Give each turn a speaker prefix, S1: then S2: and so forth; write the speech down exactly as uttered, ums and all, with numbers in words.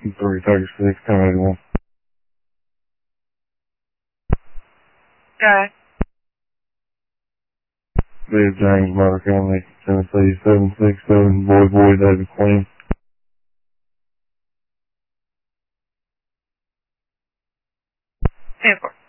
S1: three thirty-six, ten eighty-one.
S2: Okay.
S1: Big James, Motor County, Tennessee, seven six seven, Boy Boy, David Queen.
S2: ten four.